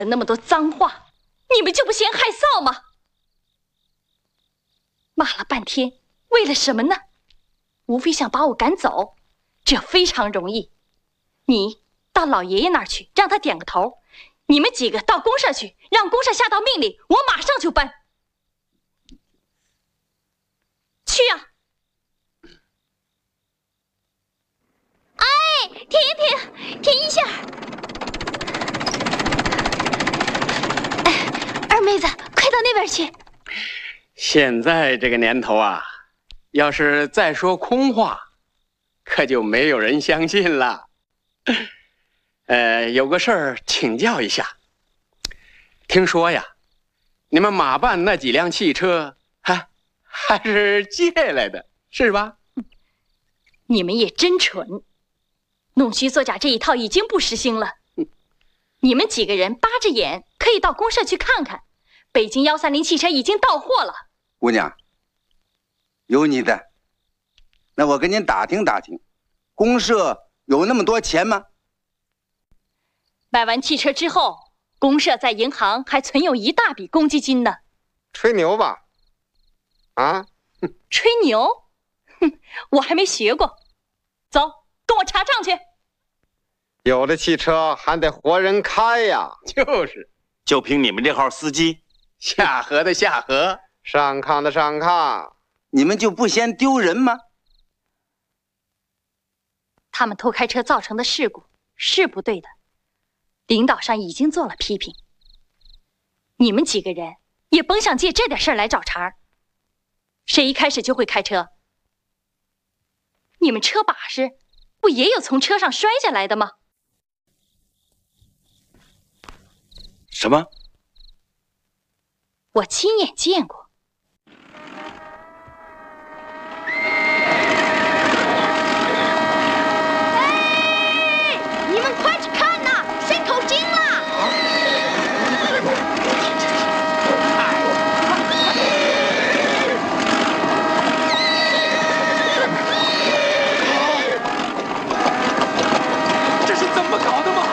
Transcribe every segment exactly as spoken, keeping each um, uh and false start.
那么多脏话，你们就不嫌害臊吗？骂了半天，为了什么呢？无非想把我赶走，这非常容易。你到老爷爷那儿去，让他点个头；你们几个到公社去，让公社下道命令，我马上就搬。去呀！哎，停停，停一下！哎，二妹子，快到那边去。 现在这个年头啊，要是再说空话，可就没有人相信了。呃，有个事儿请教一下。听说呀，你们马办那几辆汽车，还还是借来的，是吧？ 你们也真蠢，弄虚作假这一套已经不实行了。你们几个人扒着眼可以到公社去看看，北京幺三零汽车已经到货了。 姑娘，有你的。那我跟您打听打听，公社有那么多钱吗？ 买完汽车之后，公社在银行还存有一大笔公积金呢。 吹牛吧？啊？ 吹牛？哼，我还没学过。走，跟我查账去。 有的汽车还得活人开呀。 就是， 就凭你们这号司机， 下河的下河， 上炕的上炕， 你们就不嫌丢人吗？ 他们偷开车造成的事故是不对的，领导上已经做了批评。你们几个人也甭想借这点事儿来找茬儿。谁一开始就会开车？你们车把式不也有从车上摔下来的吗？ 什么？ 我亲眼见过。哎，你们快去看呐，谁偷金了？ 这是怎么搞的嘛？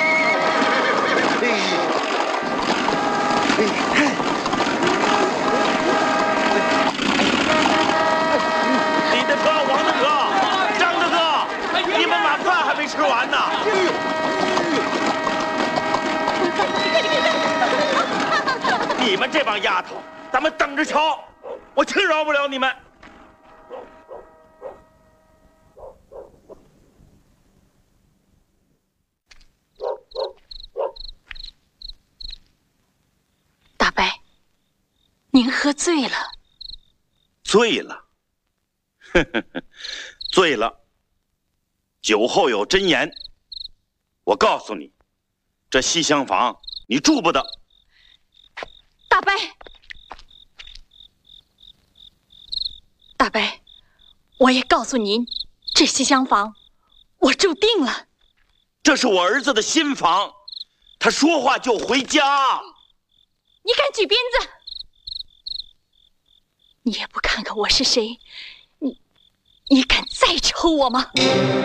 李大哥、王大哥、张大哥，你们晚饭还没吃完呢。你们这帮丫头，咱们等着瞧，我轻饶不了你们。 大伯，您喝醉了。 醉了，呵呵呵，醉了。酒后有真言，我告诉你，这西厢房你住不得。 大伯，大伯，我也告诉您，这西厢房我住定了。 这是我儿子的新房，他说话就回家。 你敢举鞭子？你也不看看我是谁，你你敢再抽我吗？